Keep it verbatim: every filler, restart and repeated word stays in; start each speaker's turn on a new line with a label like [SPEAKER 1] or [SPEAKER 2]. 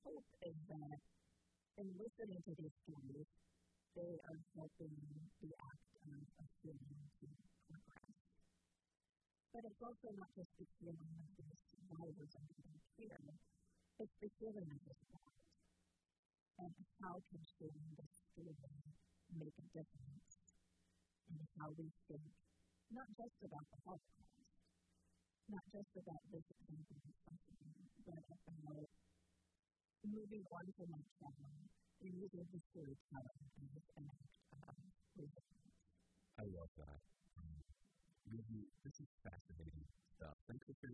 [SPEAKER 1] hope is that in listening to these stories, they are helping the act of, of healing to progress. But it's also not just the healing of the survivors of the care, it's the healing of this world. And how can sharing this story make a difference in how we think, not just about the Holocaust, not just about this example of suffering, but about moving on from our trauma and using the storytelling as an act of resilience.
[SPEAKER 2] I love that. Um, Ruby, this is fascinating stuff. Thanks for sharing